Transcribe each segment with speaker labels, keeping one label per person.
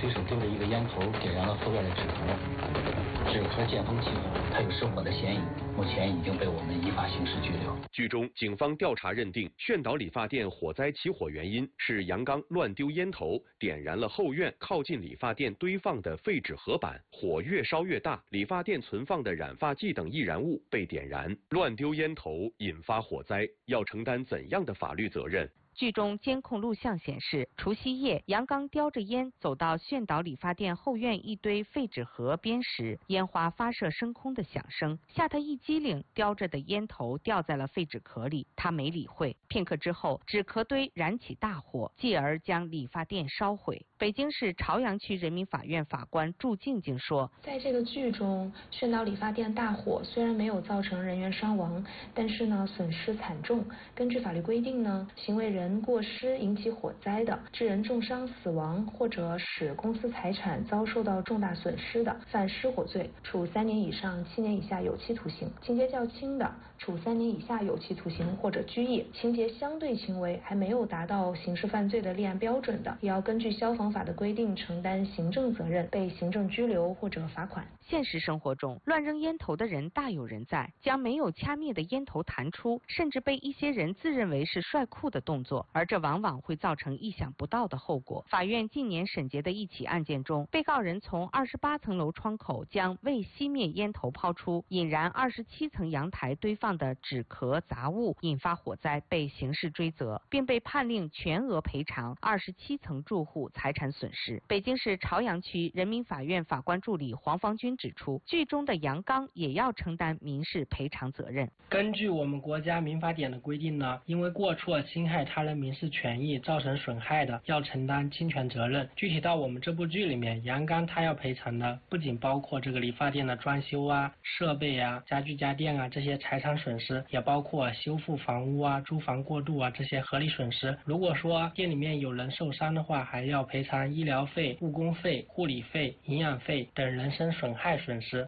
Speaker 1: 随手丢了一个烟头，点燃了后院的纸盒，纸盒见风起火，他有失火的嫌疑，目前已经被我们依法刑事拘留。
Speaker 2: 剧中，警方调查认定，炫岛理发店火灾起火原因是杨刚乱丢烟头，点燃了后院靠近理发店堆放的废纸盒板，火越烧越大，理发店存放的染发剂等易燃物被点燃，乱丢烟头引发火灾，要承担怎样的法律责任？
Speaker 3: 剧中监控录像显示，除夕夜，杨刚叼着烟走到炫岛理发店后院一堆废纸盒边时，烟花发射升空的响声吓他一激灵，叼着的烟头掉在了废纸壳里，他没理会。片刻之后，纸壳堆燃起大火，继而将理发店烧毁。北京市朝阳区人民法院法官祝静静说，
Speaker 4: 在这个剧中，炫岛理发店大火虽然没有造成人员伤亡，但是呢损失惨重。根据法律规定呢，行为人过失引起火灾的，致人重伤死亡或者使公司财产遭受到重大损失的，犯失火罪，处3年以上7年以下有期徒刑；情节较轻的，处3年以下有期徒刑或者拘役；情节相对轻微，还没有达到刑事犯罪的立案标准的，也要根据消防法的规定承担行政责任，被行政拘留或者罚款。
Speaker 3: 现实生活中，乱扔烟头的人大有人在，将没有掐灭的烟头弹出，甚至被一些人自认为是帅酷的动作，而这往往会造成意想不到的后果。法院近年审结的一起案件中，被告人从28层楼窗口将未熄灭烟头抛出，引燃27层阳台堆放的纸壳杂物，引发火灾，被刑事追责，并被判令全额赔偿27层住户财产损失。北京市朝阳区人民法院法官助理黄方军指出，剧中的杨刚也要承担民事赔偿责任。
Speaker 5: 根据我们国家民法典的规定呢，因为过错侵害他人民事权益造成损害的，要承担侵权责任。具体到我们这部剧里面，杨刚他要赔偿的不仅包括这个理发店的装修啊、设备啊、家具家电啊这些财产损失，也包括修复房屋啊、租房过渡啊这些合理损失。如果说店里面有人受伤的话，还要赔偿医疗费、误工费、护理费、营养费等人身损害损失。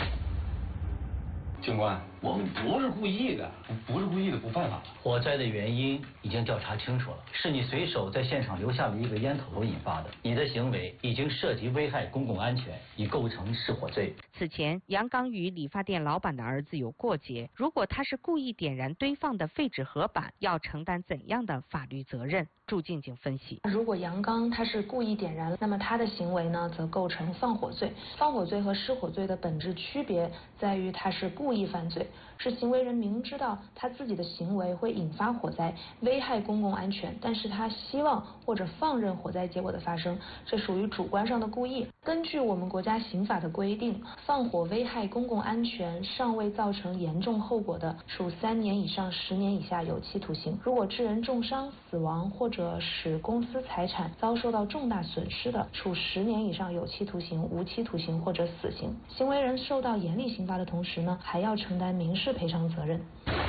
Speaker 1: 警官，
Speaker 6: 我们不是故意的，
Speaker 1: 不是故意的，不犯法。火灾的原因已经调查清楚了，是你随手在现场留下了一个烟头引发的，你的行为已经涉及危害公共安全，已构成失火罪。
Speaker 3: 此前，杨刚与理发店老板的儿子有过节，如果他是故意点燃堆放的废纸盒板，要承担怎样的法律责任？祝静静分析，
Speaker 4: 如果杨刚他是故意点燃，那么他的行为呢，则构成放火罪。放火罪和失火罪的本质区别在于他是故意犯罪，是行为人明知道他自己的行为会引发火灾，危害公共安全，但是他希望或者放任火灾结果的发生，这属于主观上的故意。根据我们国家刑法的规定，放火危害公共安全尚未造成严重后果的，处3年以上10年以下有期徒刑；如果致人重伤、死亡或者使公司财产遭受到重大损失的，处10年以上有期徒刑、无期徒刑或者死刑。行为人受到严厉刑罚的同时呢，还要承担民事赔偿责任。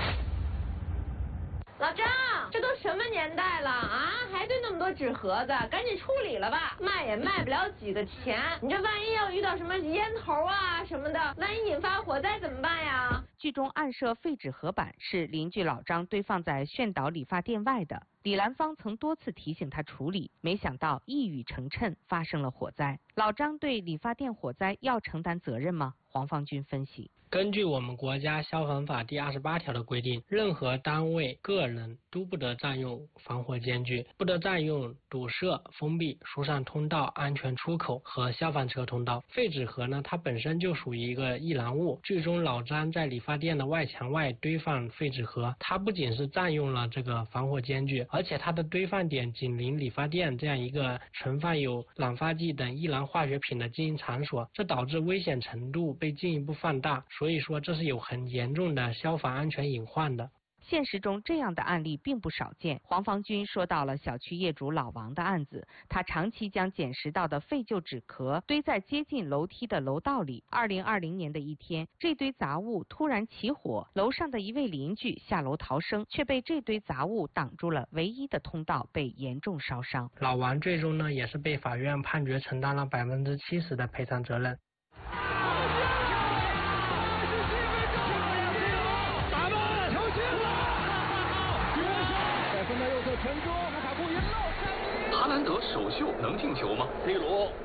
Speaker 7: 老张，这都什么年代了啊，还堆那么多纸盒子，赶紧处理了吧，卖也卖不了几个钱。你这万一要遇到什么烟头啊什么的，万一引发火灾怎么办呀？
Speaker 3: 剧中暗设废纸盒板是邻居老张堆放在炫岛理发店外的，李兰芳曾多次提醒他处理，没想到一语成谶，发生了火灾。老张对理发店火灾要承担责任吗？黄方军分析，
Speaker 5: 根据我们国家消防法第28条的规定，任何单位、个人都不得占用防火间距，不得占用堵塞、封闭、疏散通道、安全出口和消防车通道。废纸盒呢，它本身就属于一个易燃物。剧中老张在理发店的外墙外堆放废纸盒，它不仅是占用了这个防火间距，而且它的堆放点紧邻理发店这样一个存放有染发剂等易燃化学品的经营场所，这导致危险程度被进一步放大，所以说这是有很严重的消防安全隐患的。
Speaker 3: 现实中这样的案例并不少见。黄方军说到了小区业主老王的案子，他长期将捡拾到的废旧纸壳堆在接近楼梯的楼道里。2020年的一天，这堆杂物突然起火，楼上的一位邻居下楼逃生，却被这堆杂物挡住了唯一的通道，被严重烧伤。
Speaker 5: 老王最终呢，也是被法院判决承担了70%的赔偿责任。
Speaker 2: 哈兰德首秀能进球吗？
Speaker 6: C 罗